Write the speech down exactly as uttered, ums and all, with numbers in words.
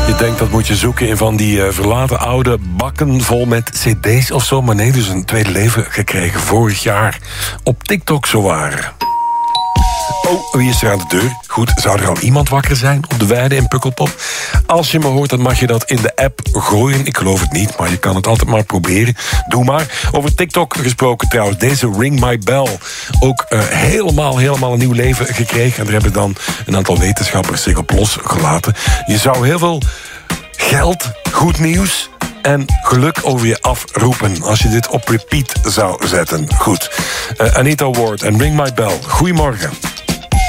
Je denkt dat moet je zoeken in van die uh, verlaten oude bakken vol met cd's of zo. Maar nee, dus een tweede leven gekregen vorig jaar. Op TikTok zo waren. Oh, wie is er aan de deur? Goed, zou er al iemand wakker zijn op de weide in Pukkelpop? Als je me hoort, dan mag je dat in de app gooien. Ik geloof het niet, maar je kan het altijd maar proberen. Doe maar. Over TikTok gesproken trouwens. Deze Ring My Bell. Ook uh, helemaal, helemaal een nieuw leven gekregen. En daar hebben dan een aantal wetenschappers zich op losgelaten. Je zou heel veel geld, goed nieuws en geluk over je afroepen als je dit op repeat zou zetten. Goed. Uh, Anita Ward en Ring My Bell. Goedemorgen.